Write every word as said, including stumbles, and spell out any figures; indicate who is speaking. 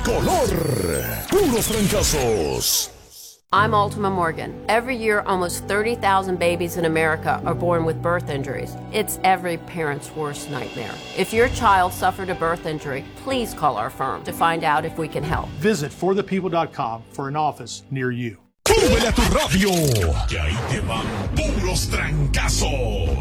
Speaker 1: Tricolor. Puros trancazos.
Speaker 2: I'm Ultima Morgan. Every year, almost thirty thousand babies in America are born with birth injuries. It's every parent's worst nightmare. If your child suffered a birth injury, please call our firm to find out if we can help.
Speaker 3: Visit for the people dot com for an office near you.
Speaker 1: ¡Súbele a tu radio! Que ahí te van puros trancazos.